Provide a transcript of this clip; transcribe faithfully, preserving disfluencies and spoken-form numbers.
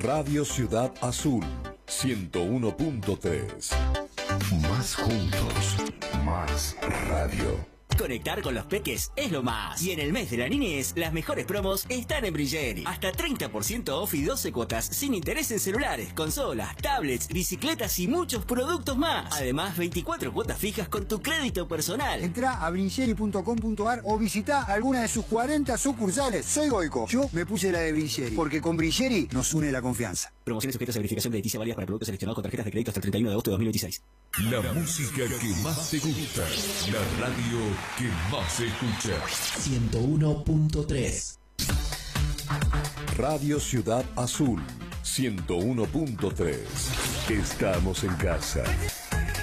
Radio Ciudad Azul, ciento uno punto tres. Más juntos, más radio. Conectar con los peques es lo más. Y en el mes de la niñez, las mejores promos están en Brilleri. Hasta treinta por ciento off y doce cuotas sin interés en celulares, consolas, tablets, bicicletas y muchos productos más. Además, veinticuatro cuotas fijas con tu crédito personal. Entrá a brilleri punto com punto ar o visitá alguna de sus cuarenta sucursales. Soy Goico. Yo me puse la de Brilleri, porque con Brilleri nos une la confianza. Promociones sujetas a verificación de leticia válidas para productos seleccionados con tarjetas de crédito hasta el treinta y uno de agosto de dos mil veintiséis. La música que más te gusta. La radio que más se escucha. ciento uno punto tres. Radio Ciudad Azul, ciento uno punto tres. Estamos en casa.